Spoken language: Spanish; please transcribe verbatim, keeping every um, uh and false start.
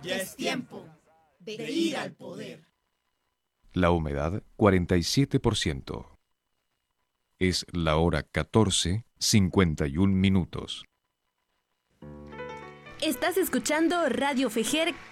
Ya es tiempo de ir al poder. La humedad, cuarenta y siete por ciento. Es la hora catorce, cincuenta y un minutos. Estás escuchando Radio Fejer